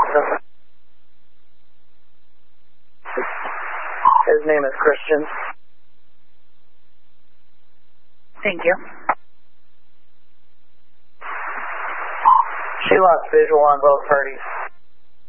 His name is Christian. Thank you. She lost visual on both parties.